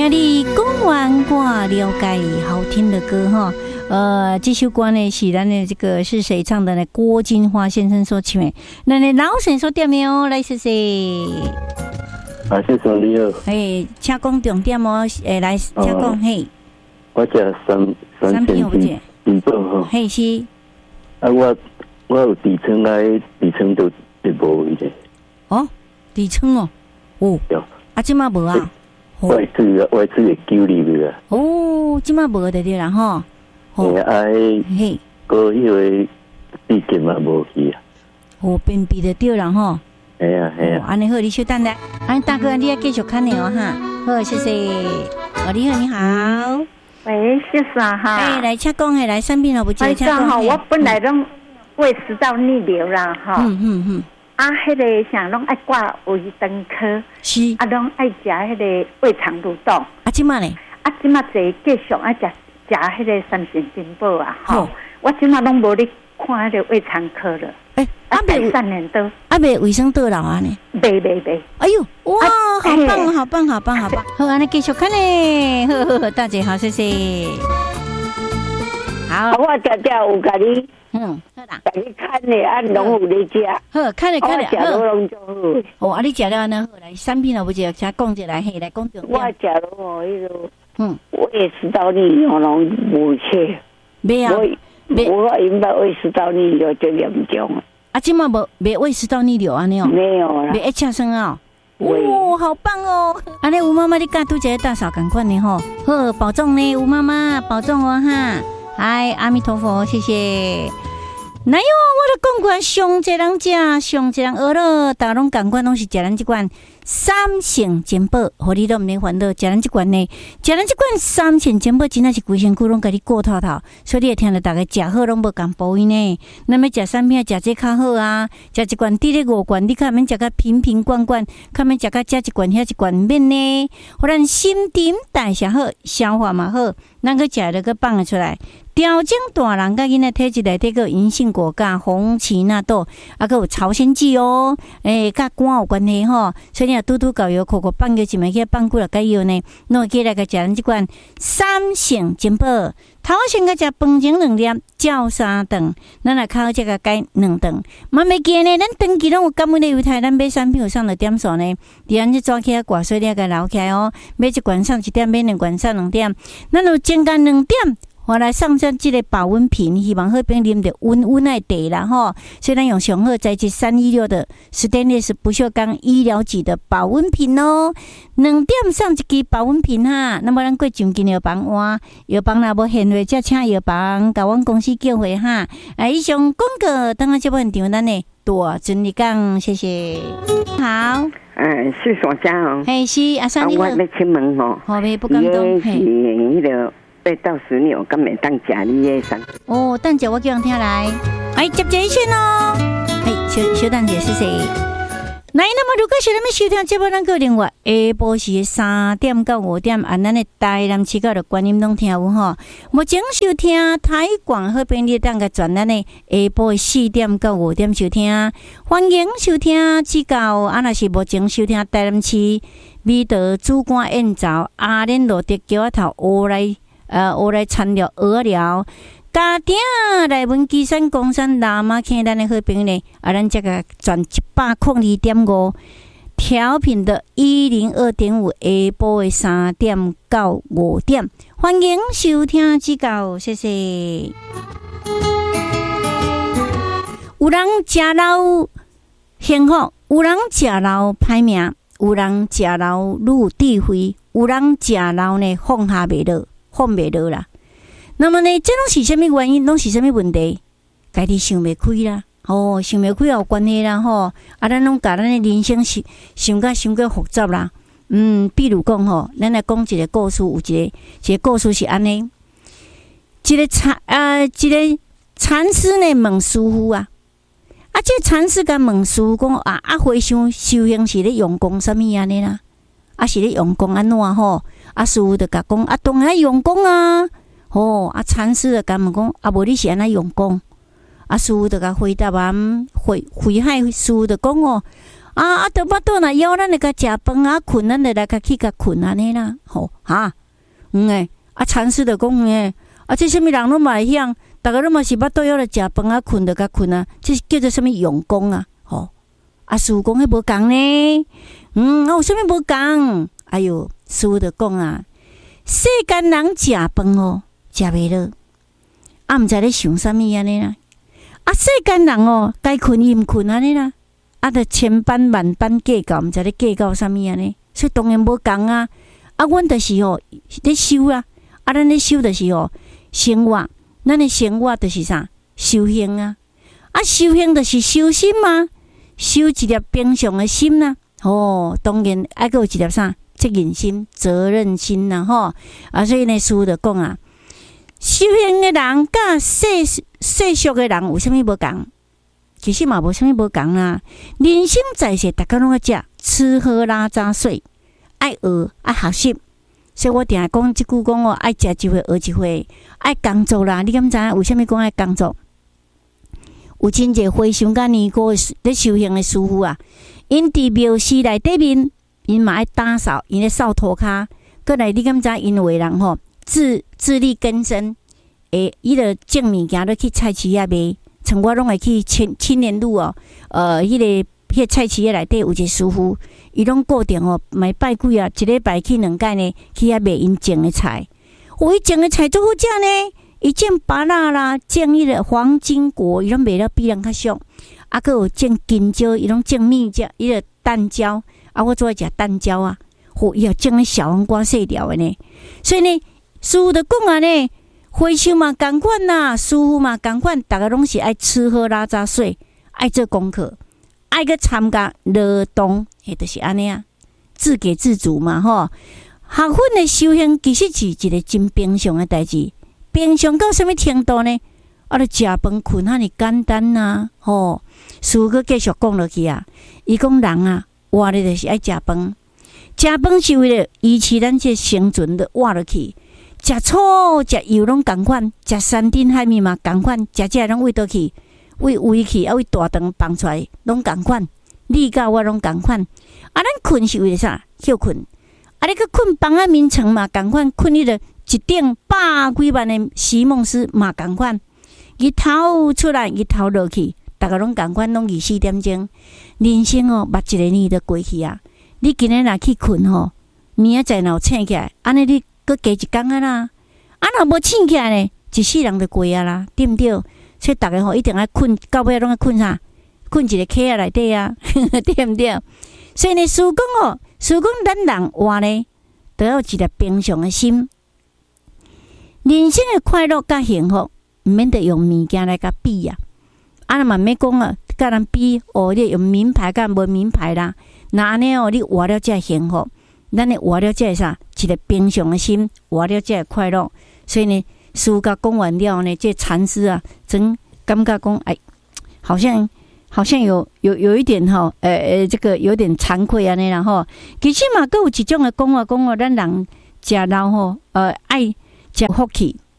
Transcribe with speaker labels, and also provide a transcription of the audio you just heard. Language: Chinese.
Speaker 1: 听你讲完我了解好听的歌哈。这首歌呢是咱的这个是谁唱的呢？郭金华先生所唱的。那你老师所点的哦，来谢谢。
Speaker 2: 谢谢你好。
Speaker 1: 嘿，请讲重点哦。来，请讲嘿。
Speaker 2: 我食三片金宝吼。
Speaker 1: 嘿是。
Speaker 2: 我有痔疮痔疮都无位的。哦，
Speaker 1: 痔疮哦。哦。即马无啊。
Speaker 2: 外痔会揪入去啊。
Speaker 1: 哦，即马无的对啦吼。
Speaker 2: 嘿，过迄个毕竟嘛无去啊。
Speaker 1: 便秘的对啦吼。
Speaker 2: 系啊。
Speaker 1: 安尼好，你稍等下。大哥，你要继续看你哦哈。好，谢谢。你好，你好。
Speaker 3: 喂，谢啥哈？
Speaker 1: 来请讲来产品好不？
Speaker 3: 请讲哈，我本来拢胃食道逆流啦哈。迄个像拢爱挂胃肠科，
Speaker 1: 是
Speaker 3: 拢爱食迄个胃肠蠕动。
Speaker 1: 即马咧？
Speaker 3: 即马坐继续爱食迄个三线金宝啊！吼，我即马拢无咧看迄个胃肠科了。未3年多，
Speaker 1: 未卫生到老啊呢？
Speaker 3: 未。
Speaker 1: 哎呦，哇，好棒！好，安尼继续看咧。好，大姐好，谢谢。好，
Speaker 3: 我有甲你。
Speaker 1: 好啦，
Speaker 3: 甲你看咧，拢有咧食。
Speaker 1: 好，看咧。
Speaker 3: 食了拢就
Speaker 1: 好。你食了呢？好来，产品了不？只讲一来，嘿，来讲重点。
Speaker 3: 我食了迄个，我也知道你拢无切。
Speaker 1: 没啊，
Speaker 3: 我因为胃食道逆流就严重了。
Speaker 1: 即马没胃食道逆流安尼哦？
Speaker 3: 没有啦，
Speaker 1: 没一呛声啊！好棒哦！安尼吴妈妈你甲拄一个大嫂同款的吼，好保重呢，吴妈妈保重哦哈！嗨，阿弥陀佛，谢谢。哪有我都讲过，上济人食，上济人饿了，大家拢同款，拢是食咱这款三性健宝，互你都毋免烦恼。食咱这款呢，食咱这款三性健宝，真的是规身躯拢甲你顾透透，所以你会听到大家食好拢无共补位呢。那么食产品食这较好啊，食一罐滴咧5罐，你较免食甲瓶瓶罐罐，较免食甲食一罐遐一罐免呢。互咱新陈代谢好，消化嘛好，咱个食了个放得出来。调整大人甲囡仔体质内底个银杏果甲红荠纳豆，还有朝鲜蓟哦，甲肝有关系吼。所以你拄搞药，口放个一枚去放久了解药呢，弄起来个食咱即款三性健宝。头先个食饭前2粒，照3顿，咱来靠这个改2顿。嘛袂记呢，咱长期拢有感恩的犹太，咱买产品有上的点数呢，伫咱这抓起来挂，所以你个留起来哦。买一罐上1点，买2罐上2点，咱有增加2点。我来上这个保温瓶，希望好朋啉着温爱茶啦吼。所以咱用上好材质316的stainless不锈钢医疗级的保温瓶哦，2点上1支保温瓶哈。那么咱过上间药房换，药房若无现货，则请药房甲阮公司叫回哈。以上广告，等下节目现场咱呢大尊你讲，谢谢。好，
Speaker 3: 是所长哦。
Speaker 1: 嘿，是阿三你好。
Speaker 3: 我要请问吼，
Speaker 1: 好呗，不敢动。
Speaker 3: 嘿，迄个。8到10年，我敢会当食你的产品？
Speaker 1: 等者我叫人听来，接一线哦。小等者是谁？来，那么如果是咱们收听节目，咱个另外下晡时3点到5点，按咱的台南市角的观音拢听有吼。目前收听台广好朋友当个转咱的下晡4点到5点收听，欢迎收听指教。若是目前收听台南市美德主管宴造阿莲路的桥头乌来参聊鹅寮，家庭来文基山公山喇嘛坑咱的好朋友呢，咱这个转102.5调频的102.5下晡的3点到5点，欢迎收听指教，谢谢。有人食老幸福，有人食老歹命，有人食老愈有智慧，有人食老呢放下袂落。放袂落啦，那么呢，这拢是什么原因？拢是什么问题？家己想袂开啦，想袂开有关系啦，咱拢甲咱的人生想过复杂啦。比如讲咱来讲一个故事，有一个故事是安尼，一个禅师呢问师傅啊，这个禅师甲问师傅讲回想修行是咧用功什么安尼啦？是咧用功安怎吼？师傅就甲讲当然用功啊，禅师就甲问讲无你是安怎用功？师傅就甲回答回海师傅就讲都巴肚若枵，咱来甲食饭啊，困咱就来甲去甲困安尼啦，吼哈，禅师就讲这什么人拢嘛会晓，大家拢嘛是巴肚枵来食饭啊，困就甲困啊，这叫做什么用功啊，吼师父讲迄无共呢，有啥物无共？哎哟，师父就讲世间人食饭食袂落，毋知咧想啥物安尼啦。世间人该困伊毋困安尼啦，着千般万般计较，毋知咧计较啥物安尼，所以当然无共啊。阮就是咧修啊，咱咧修就是生活，咱的生活就是啥？修行啊。修行就是修心嘛，修一粒平常的心啦。当然还佫有一粒啥？责任心、责任心啦，所以呢，师父就讲修行的人甲世俗的人有啥物无共？其实嘛无啥物无共啦。人生在世，大家拢要吃喝拉撒睡，爱学爱学习。所以我定下讲即句讲爱食一回学一回，爱工作啦。你敢知影为啥物讲爱工作？有真侪回想甲年过咧修行的师傅因伫庙寺内底面。因嘛爱打扫，因咧扫涂骹，过来你敢知？因有个人自力更生，伊著种物件，咧去菜市仔卖。像我拢会去青年路迄个菜市仔内底有一个师傅，伊拢固定买拜几一礼拜去2摆呢，去遐卖因种的菜。伊种的菜足好食呢，伊种芭乐啦，种迄个黄金果，伊拢卖了比人较俗。佫有种金蕉，伊拢种蜜椒，迄个蛋椒。我做爱食蛋椒啊，伊也种咧小黄瓜细条的呢。所以呢，师父就讲呢，回想嘛共款啦，师父嘛共款，大家拢是爱吃喝拉撒睡，爱做功课，爱去参加劳动，就是安尼自给自足嘛学分的修行其实是一个真平常的代志，平常到什么程度呢？就食饭困遐尼简单师父佫继续讲落去伊讲人活咧就是爱食饭，食饭是为了维持咱这生存的活落去。食草食油拢共款，食山珍海味嘛共款，食这拢喂倒去，喂去喂大肠放出来拢共款。你甲我拢共款。咱困是为了啥？休困。你去困房仔眠床嘛共款，困迄个一顶100几万的席梦思嘛共款。日头出来，日头落去。大家拢共款，拢24点钟。人生捌一个年就过去你今日若去困明仔载若醒起来，安尼你佫加一天啦。若无醒起来呢，一世人就过啦，对毋对？所以大家一定要困，到尾拢要困啥？困一个壳仔内底对毋对？所以呢，师父讲咱人活呢，都要有一粒平常的心。人生的快乐甲幸福，毋免得用物件来甲比嘛免讲甲人比你用名牌甲无名牌啦。那安尼你活了才幸福，咱的活了才啥？一个平常的心，活了才快乐。所以呢，师父甲讲完了呢，这禅师真感觉讲好像有一点这个有点惭愧安尼啦其实嘛，佫有一种的讲咱人食肉爱食福气。